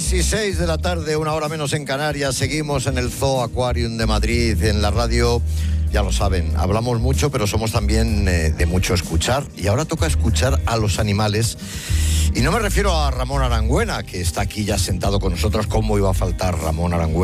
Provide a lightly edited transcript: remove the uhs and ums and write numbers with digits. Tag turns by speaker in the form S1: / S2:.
S1: 3:06 de la tarde, una hora menos en Canarias. Seguimos en el Zoo Aquarium de Madrid, en la radio. Ya lo saben, hablamos mucho, pero somos también de mucho escuchar. Y ahora toca escuchar a los animales. Y no me refiero a Ramón Arangüena, que está aquí ya sentado con nosotros. ¿Cómo iba a faltar Ramón Arangüena?